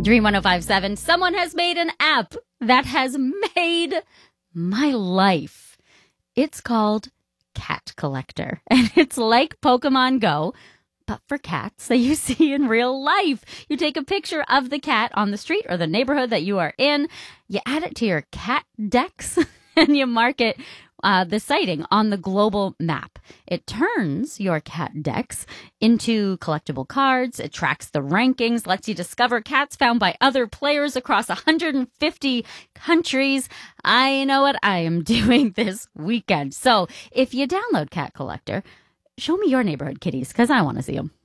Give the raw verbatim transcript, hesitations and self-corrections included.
Dream one oh five point seven. Someone has made an app that has made my life. It's called Cat Collector, and it's like Pokemon Go, but for cats that you see in real life. You take a picture of the cat on the street or the neighborhood that you are in, you add it to your cat dex, and you mark it uh, the sighting on the global map. It turns your cat dex into collectible cards. It tracks the rankings, lets you discover cats found by other players across one hundred fifty countries. I know what I am doing this weekend. So if you download Cat Collector, show me your neighborhood kitties, because I want to see them.